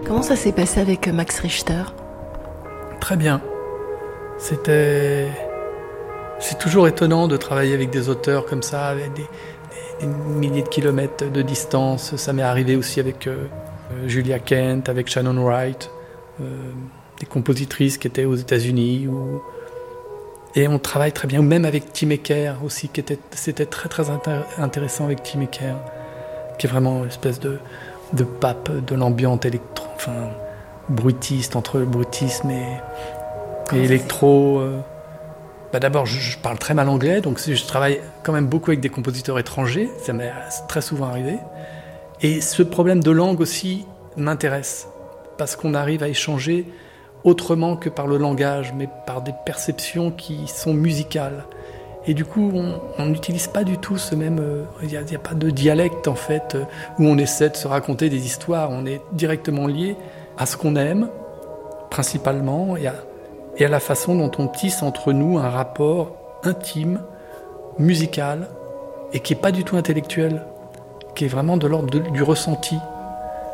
Comment ça s'est passé avec Max Richter ? Très bien. C'est toujours étonnant de travailler avec des auteurs comme ça, avec des milliers de kilomètres de distance. Ça m'est arrivé aussi avec Julia Kent, avec Shannon Wright, des compositrices qui étaient aux États-Unis. Et on travaille très bien, ou même avec Tim Ecker aussi, c'était très très intéressant avec Tim Ecker, qui est vraiment une espèce de pape de l'ambiance électro, enfin bruitiste, entre le bruitisme et électro. D'abord, je parle très mal anglais, donc je travaille quand même beaucoup avec des compositeurs étrangers, ça m'est très souvent arrivé. Et ce problème de langue aussi m'intéresse, parce qu'on arrive à échanger autrement que par le langage, mais par des perceptions qui sont musicales. Et du coup, on n'utilise pas du tout ce même... Il n'y a pas de dialecte, en fait, où on essaie de se raconter des histoires. On est directement lié à ce qu'on aime, principalement, et à la façon dont on tisse entre nous un rapport intime, musical, et qui n'est pas du tout intellectuel, qui est vraiment de l'ordre du ressenti.